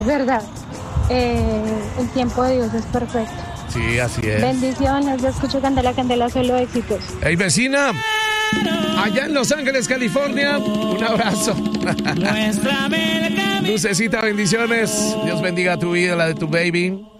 verdad. El tiempo de Dios es perfecto. Sí, así es. Bendiciones, yo escucho Candela, Candela, solo éxitos. Hey, vecina, allá en Los Ángeles, California, un abrazo. Lucecita, bendiciones. Dios bendiga tu vida, la de tu baby.